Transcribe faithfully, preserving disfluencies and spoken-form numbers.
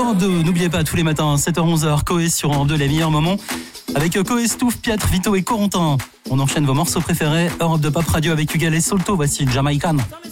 Europe deux, n'oubliez pas tous les matins, sept heures onze heures, Coé sur Europe deux, les meilleurs moments. Avec Coé, Stouff, Piatre, Vito et Corentin. On enchaîne vos morceaux préférés. Europe deux Pop Radio avec Huguel et Solto, voici Jamaican.